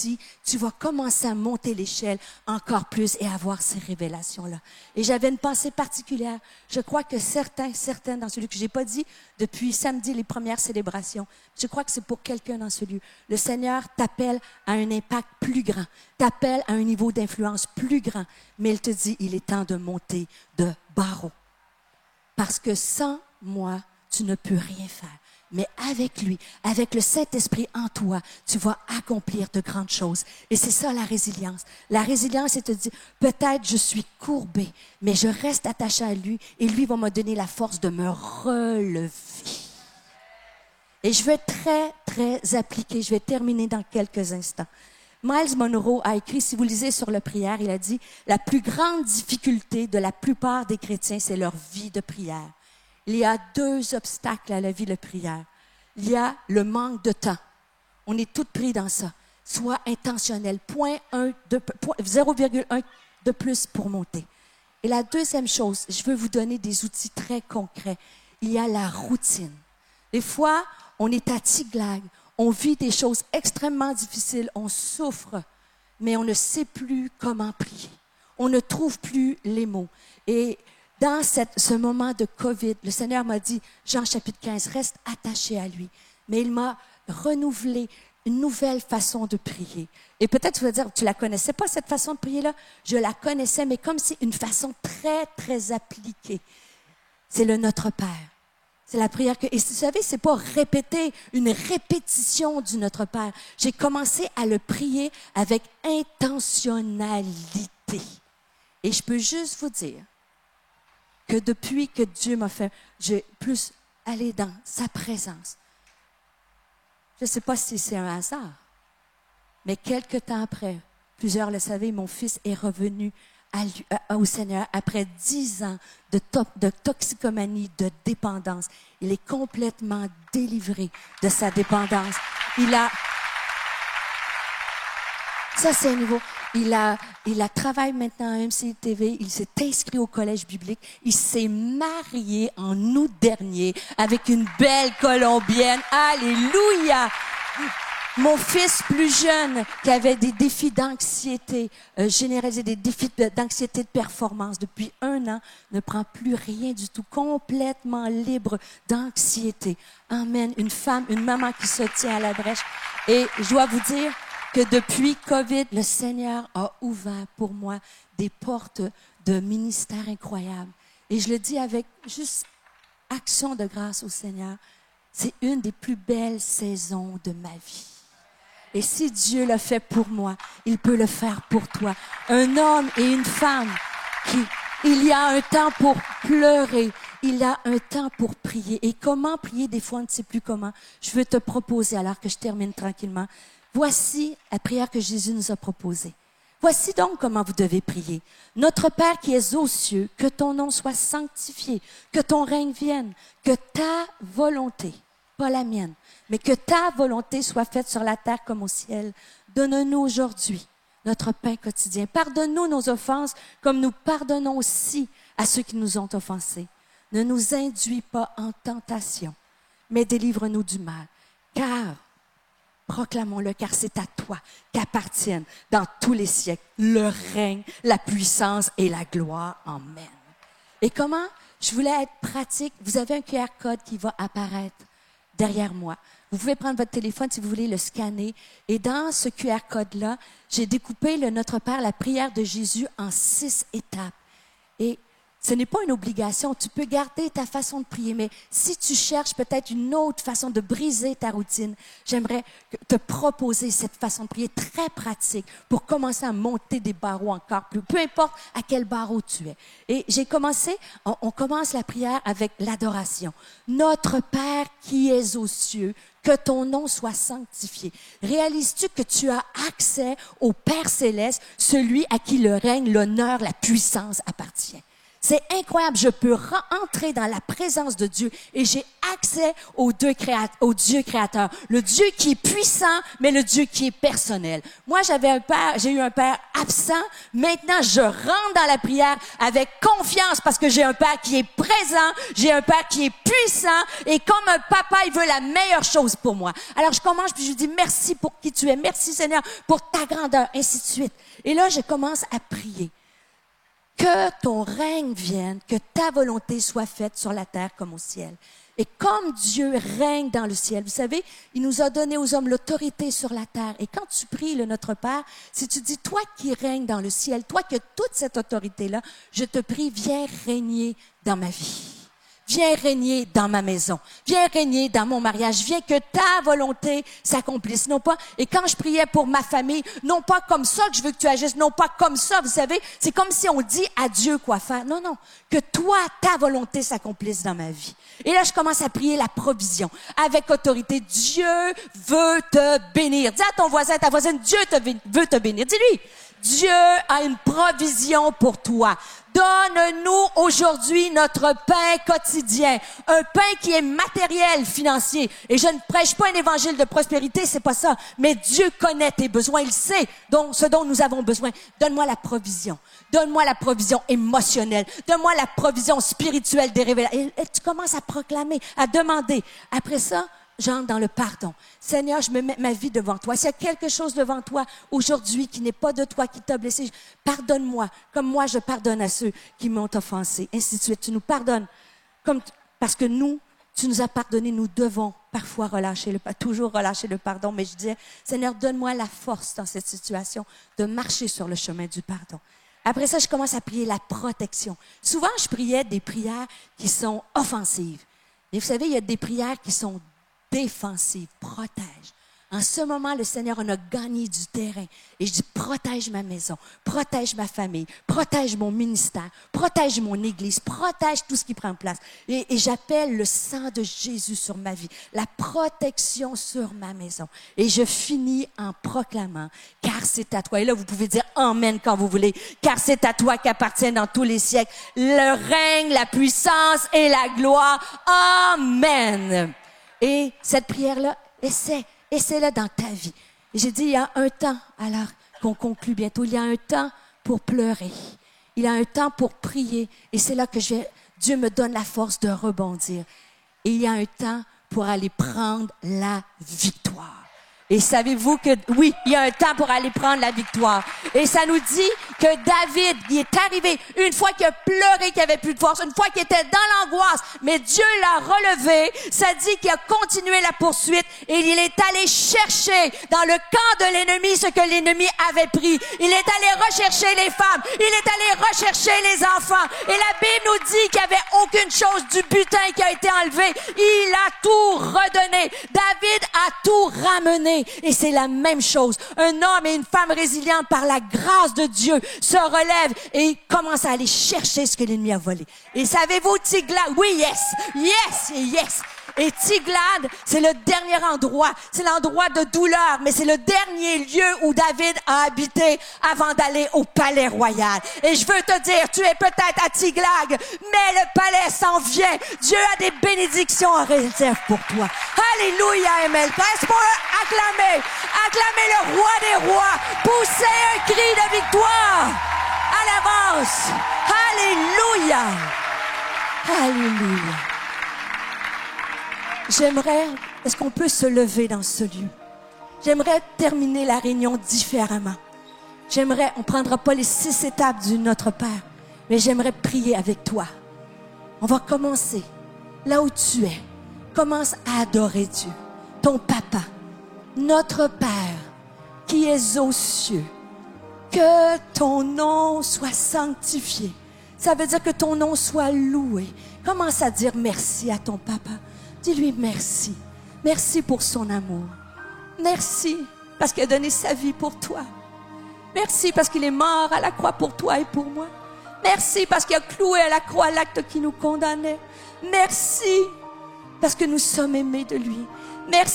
aussi, tu vas commencer à monter l'échelle encore plus et avoir ces révélations-là. Et j'avais une pensée particulière. Je crois que certains dans celui que j'ai pas dit depuis samedi, les premières célébrations, je crois que c'est pour quelqu'un dans ce lieu. Le Seigneur t'appelle à un impact plus grand, t'appelle à un niveau d'influence plus grand, mais il te dit, il est temps de monter de barreau. Parce que sans moi, tu ne peux rien faire. Mais avec lui, avec le Saint-Esprit en toi, tu vas accomplir de grandes choses. Et c'est ça la résilience. La résilience, c'est te dire, peut-être je suis courbé, mais je reste attaché à lui et lui va me donner la force de me relever. Et je vais être très, très appliqué. Je vais terminer dans quelques instants. Myles Munroe a écrit, si vous lisez sur la prière, il a dit, la plus grande difficulté de la plupart des chrétiens, c'est leur vie de prière. Il y a 2 obstacles à la vie de prière. Il y a le manque de temps. On est toutes pris dans ça. Sois intentionnel. 0,1 de plus pour monter. Et la deuxième chose, je veux vous donner des outils très concrets. Il y a la routine. Des fois, on est à Tiglag, on vit des choses extrêmement difficiles, on souffre, mais on ne sait plus comment prier. On ne trouve plus les mots. Et dans ce moment de COVID, le Seigneur m'a dit, Jean chapitre 15, reste attaché à lui. Mais il m'a renouvelé une nouvelle façon de prier. Et peut-être tu vas dire, tu la connaissais pas cette façon de prier-là? Je la connaissais, mais comme c'est une façon très, très appliquée. C'est le Notre Père. C'est la prière que... Et vous savez, c'est pas répéter, une répétition du Notre Père. J'ai commencé à le prier avec intentionnalité. Et je peux juste vous dire que depuis que Dieu m'a fait, j'ai plus allé dans sa présence. Je ne sais pas si c'est un hasard, mais quelque temps après, plusieurs le savaient, mon fils est revenu au Seigneur après 10 ans de toxicomanie, de dépendance. Il est complètement délivré de sa dépendance. Ça c'est un niveau. Il travaille maintenant à MCTV, il s'est inscrit au collège biblique, il s'est marié en août dernier avec une belle Colombienne. Alléluia! Mon fils plus jeune, qui avait des défis d'anxiété généralisés, des défis d'anxiété de performance depuis 1 an, ne prend plus rien du tout, complètement libre d'anxiété. Amen. Une maman qui se tient à la brèche. Et je dois vous dire que depuis COVID, le Seigneur a ouvert pour moi des portes de ministère incroyables. Et je le dis avec juste action de grâce au Seigneur. C'est une des plus belles saisons de ma vie. Et si Dieu l'a fait pour moi, il peut le faire pour toi. Un homme et une femme il y a un temps pour pleurer, il y a un temps pour prier. Et comment prier, des fois on ne sait plus comment. Je veux te proposer, alors que je termine tranquillement, voici la prière que Jésus nous a proposée. Voici donc comment vous devez prier. Notre Père qui es aux cieux, que ton nom soit sanctifié, que ton règne vienne, que ta volonté, pas la mienne, mais que ta volonté soit faite sur la terre comme au ciel. Donne-nous aujourd'hui notre pain quotidien. Pardonne-nous nos offenses comme nous pardonnons aussi à ceux qui nous ont offensés. Ne nous induis pas en tentation, mais délivre-nous du mal. Car, proclamons-le, car c'est à toi qu'appartiennent dans tous les siècles le règne, la puissance et la gloire. Amen. Et comment? Je voulais être pratique. Vous avez un QR code qui va apparaître derrière moi. Vous pouvez prendre votre téléphone si vous voulez le scanner. Et dans ce QR code-là, j'ai découpé le Notre Père, la prière de Jésus, en 6 étapes. Et ce n'est pas une obligation. Tu peux garder ta façon de prier, mais si tu cherches peut-être une autre façon de briser ta routine, j'aimerais te proposer cette façon de prier très pratique pour commencer à monter des barreaux encore plus, peu importe à quel barreau tu es. Et on commence la prière avec l'adoration. Notre Père qui es aux cieux, que ton nom soit sanctifié. Réalises-tu que tu as accès au Père céleste, celui à qui le règne, l'honneur, la puissance appartient? C'est incroyable. Je peux entrer dans la présence de Dieu et j'ai accès au Dieu créateur. Le Dieu qui est puissant, mais le Dieu qui est personnel. Moi, j'ai eu un père absent. Maintenant, je rentre dans la prière avec confiance parce que j'ai un père qui est présent, j'ai un père qui est puissant et comme un papa, il veut la meilleure chose pour moi. Alors, je commence puis je lui dis merci pour qui tu es. Merci Seigneur pour ta grandeur, ainsi de suite. Et là, je commence à prier. Que ton règne vienne, que ta volonté soit faite sur la terre comme au ciel. Et comme Dieu règne dans le ciel, vous savez, il nous a donné aux hommes l'autorité sur la terre. Et quand tu pries le Notre Père, si tu dis, toi qui règnes dans le ciel, toi qui as toute cette autorité-là, je te prie, viens régner dans ma vie. Viens régner dans ma maison. Viens régner dans mon mariage. Viens que ta volonté s'accomplisse. Non pas, et quand je priais pour ma famille, non pas comme ça que je veux que tu agisses, non pas comme ça, vous savez, c'est comme si on dit à Dieu quoi faire. Non, non, que toi, ta volonté s'accomplisse dans ma vie. Et là, je commence à prier la provision avec autorité. Dieu veut te bénir. Dis à ton voisin, à ta voisine, Dieu veut te bénir. Dis-lui, Dieu a une provision pour toi. Donne-nous aujourd'hui notre pain quotidien, un pain qui est matériel, financier. Et je ne prêche pas un évangile de prospérité, c'est pas ça. Mais Dieu connaît tes besoins, il sait ce dont nous avons besoin. Donne-moi la provision. Donne-moi la provision émotionnelle. Donne-moi la provision spirituelle des révélations. Et tu commences à proclamer, à demander. Après ça, j'entre dans le pardon. Seigneur, je me mets ma vie devant toi. S'il y a quelque chose devant toi aujourd'hui qui n'est pas de toi, qui t'a blessé, pardonne-moi, comme moi je pardonne à ceux qui m'ont offensé. Ainsi de suite. Tu nous pardonnes. Parce que tu nous as pardonné, nous devons parfois toujours relâcher le pardon. Mais je disais, Seigneur, donne-moi la force dans cette situation de marcher sur le chemin du pardon. Après ça, je commence à prier la protection. Souvent, je priais des prières qui sont offensives. Et vous savez, il y a des prières qui sont défensive, protège. En ce moment, le Seigneur en a gagné du terrain. Et je dis, protège ma maison, protège ma famille, protège mon ministère, protège mon église, protège tout ce qui prend place. Et j'appelle le sang de Jésus sur ma vie, la protection sur ma maison. Et je finis en proclamant, car c'est à toi. Et là, vous pouvez dire amen quand vous voulez, car c'est à toi qu'appartiennent dans tous les siècles le règne, la puissance et la gloire. Amen. Et cette prière-là, essaie-la dans ta vie. Et j'ai dit, il y a un temps, alors qu'on conclut bientôt, il y a un temps pour pleurer. Il y a un temps pour prier. Et c'est là que Dieu me donne la force de rebondir. Et il y a un temps pour aller prendre la victoire. Et savez-vous que, oui, il y a un temps pour aller prendre la victoire. Et ça nous dit que David, il est arrivé une fois qu'il a pleuré, qu'il avait plus de force, une fois qu'il était dans l'angoisse, mais Dieu l'a relevé. Ça dit qu'il a continué la poursuite et il est allé chercher dans le camp de l'ennemi ce que l'ennemi avait pris. Il est allé rechercher les femmes. Il est allé rechercher les enfants. Et la Bible nous dit qu'il n'y avait aucune chose du butin qui a été enlevé. Il a tout redonné. David a tout ramené. Et c'est la même chose. Un homme et une femme résilients par la grâce de Dieu se relèvent et commencent à aller chercher ce que l'ennemi a volé. Et savez-vous, Tiglath, oui, yes. Et Tiglath, c'est le dernier endroit, c'est l'endroit de douleur, mais c'est le dernier lieu où David a habité avant d'aller au palais royal. Et je veux te dire, tu es peut-être à Tiglath, mais le palais s'en vient. Dieu a des bénédictions en réserve pour toi. Alléluia, Amen. Reste pour acclamer le roi des rois, pousser un cri de victoire à l'avance. Alléluia. Alléluia. Est-ce qu'on peut se lever dans ce lieu? J'aimerais terminer la réunion différemment. On prendra pas les 6 étapes du Notre Père, mais j'aimerais prier avec toi. On va commencer là où tu es. Commence à adorer Dieu, ton Papa, notre Père, qui es aux cieux. Que ton nom soit sanctifié. Ça veut dire que ton nom soit loué. Commence à dire merci à ton Papa. Dis-lui merci. Merci pour son amour. Merci parce qu'il a donné sa vie pour toi. Merci parce qu'il est mort à la croix pour toi et pour moi. Merci parce qu'il a cloué à la croix l'acte qui nous condamnait. Merci parce que nous sommes aimés de lui. Merci